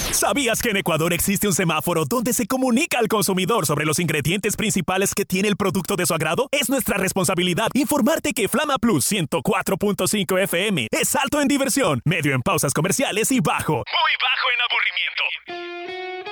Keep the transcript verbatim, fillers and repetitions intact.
¿Sabías que en Ecuador existe un semáforo donde se comunica al consumidor sobre los ingredientes principales que tiene el producto de su agrado? Es nuestra responsabilidad informarte que Flama Plus ciento cuatro punto cinco F M es alto en diversión, medio en pausas comerciales y bajo, muy bajo en aburrimiento.